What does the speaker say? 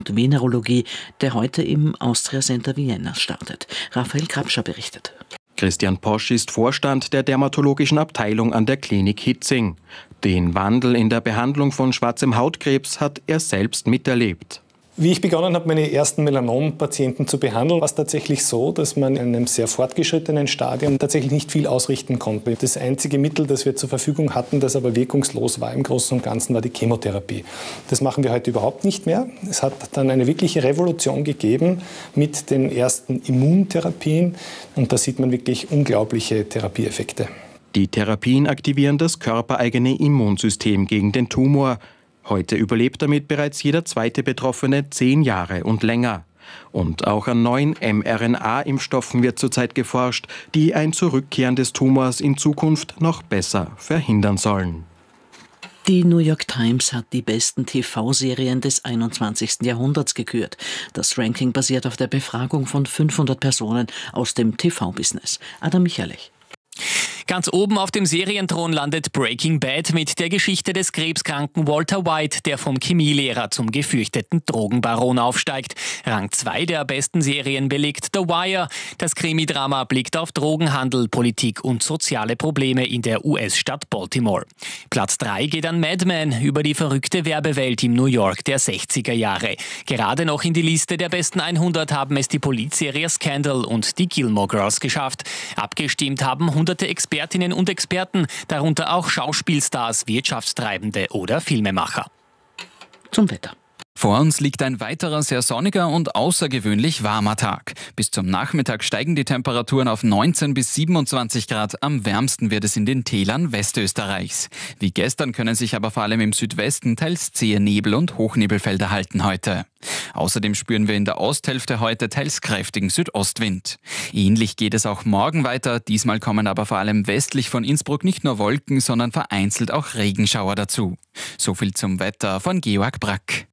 Venerologie, der heute im Austria Center Vienna startet. Raphael Krapscher berichtet. Christian Posch ist Vorstand der dermatologischen Abteilung an der Klinik Hitzing. Den Wandel in der Behandlung von schwarzem Hautkrebs hat er selbst miterlebt. Wie ich begonnen habe, meine ersten Melanom-Patienten zu behandeln, war es tatsächlich so, dass man in einem sehr fortgeschrittenen Stadium tatsächlich nicht viel ausrichten konnte. Das einzige Mittel, das wir zur Verfügung hatten, das aber wirkungslos war im Großen und Ganzen, war die Chemotherapie. Das machen wir heute überhaupt nicht mehr. Es hat dann eine wirkliche Revolution gegeben mit den ersten Immuntherapien und da sieht man wirklich unglaubliche Therapieeffekte. Die Therapien aktivieren das körpereigene Immunsystem gegen den Tumor. Heute überlebt damit bereits jeder zweite Betroffene 10 Jahre und länger. Und auch an neuen mRNA-Impfstoffen wird zurzeit geforscht, die ein Zurückkehren des Tumors in Zukunft noch besser verhindern sollen. Die New York Times hat die besten TV-Serien des 21. Jahrhunderts gekürt. Das Ranking basiert auf der Befragung von 500 Personen aus dem TV-Business. Adam Michalich. Ganz oben auf dem Serienthron landet Breaking Bad mit der Geschichte des krebskranken Walter White, der vom Chemielehrer zum gefürchteten Drogenbaron aufsteigt. Rang 2 der besten Serien belegt The Wire. Das Krimidrama blickt auf Drogenhandel, Politik und soziale Probleme in der US-Stadt Baltimore. Platz 3 geht an Mad Men über die verrückte Werbewelt im New York der 60er Jahre. Gerade noch in die Liste der besten 100 haben es die Politserie Scandal und die Gilmore Girls geschafft. Abgestimmt haben hunderte Expertinnen und Experten, darunter auch Schauspielstars, Wirtschaftstreibende oder Filmemacher. Zum Wetter. Vor uns liegt ein weiterer sehr sonniger und außergewöhnlich warmer Tag. Bis zum Nachmittag steigen die Temperaturen auf 19 bis 27 Grad. Am wärmsten wird es in den Tälern Westösterreichs. Wie gestern können sich aber vor allem im Südwesten teils zähe Nebel- und Hochnebelfelder halten heute. Außerdem spüren wir in der Osthälfte heute teils kräftigen Südostwind. Ähnlich geht es auch morgen weiter. Diesmal kommen aber vor allem westlich von Innsbruck nicht nur Wolken, sondern vereinzelt auch Regenschauer dazu. So viel zum Wetter von Georg Brack.